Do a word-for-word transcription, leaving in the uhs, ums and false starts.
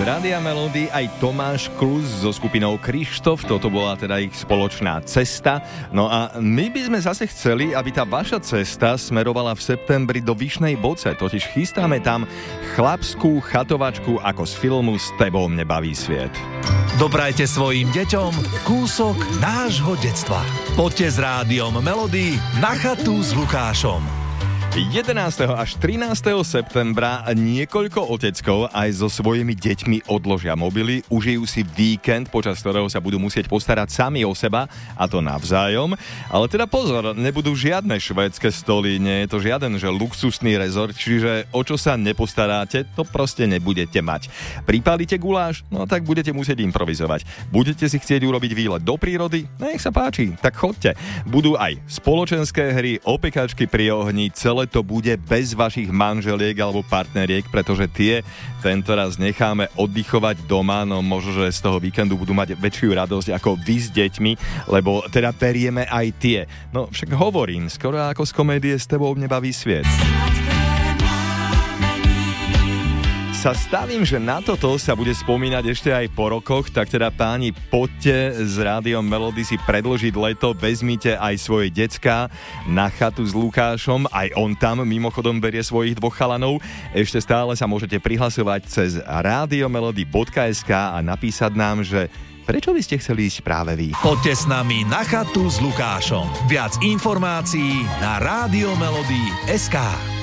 Z Rádia Melody aj Tomáš Klus so skupinou Krištof, toto bola teda ich spoločná cesta. No a my by sme zase chceli, aby tá vaša cesta smerovala v septembri do Vyšnej Boce, totiž chystáme tam chlapskú chatovačku ako z filmu S tebou mne baví sviet. Doprajte svojim deťom kúsok nášho detstva. Poďte s Rádiom Melody na chatu s Lukášom. jedenásteho až trinásteho septembra niekoľko oteckov aj so svojimi deťmi odložia mobily, užijú si víkend, počas ktorého sa budú musieť postarať sami o seba, a to navzájom. Ale teda pozor, nebudú žiadne švédske stoly, nie je to žiaden že luxusný rezort, čiže o čo sa nepostaráte, to proste nebudete mať. Pripálite guláš? No tak budete musieť improvizovať. Budete si chcieť urobiť výlet do prírody? Nech sa páči, tak chodte. Budú aj spoločenské hry, opekačky pri ohni, celé to bude bez vašich manželiek alebo partneriek, pretože tie tento raz necháme oddychovať doma, no možno, že z toho víkendu budú mať väčšiu radosť ako vy s deťmi, lebo teda berieme aj tie. No však hovorím, skoro ako z komédie S tebou mne baví sviet. Sa stavím, že na toto sa bude spomínať ešte aj po rokoch, tak teda páni, poďte z Rádiom Melody si predložiť leto, vezmite aj svoje decká na chatu s Lukášom, aj on tam mimochodom berie svojich dvoch chalanov. Ešte stále sa môžete prihlasovať cez radiomelody bodka es ká a napísať nám, že prečo by ste chceli ísť práve vy. Poďte s nami na chatu s Lukášom. Viac informácií na radiomelody bodka es ká.